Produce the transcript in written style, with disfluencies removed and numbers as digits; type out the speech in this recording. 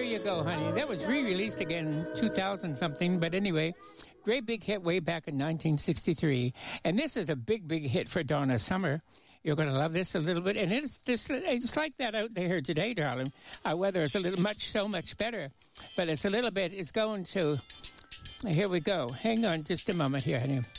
you go, honey. That was re-released again in 2000 something, but anyway, great big hit way back in 1963. And this is a big, big hit for Donna Summer. You're going to love this a little bit. And it's like that out there today, darling. Our weather is so much better. But it's going to... Here we go. Hang on just a moment here, honey.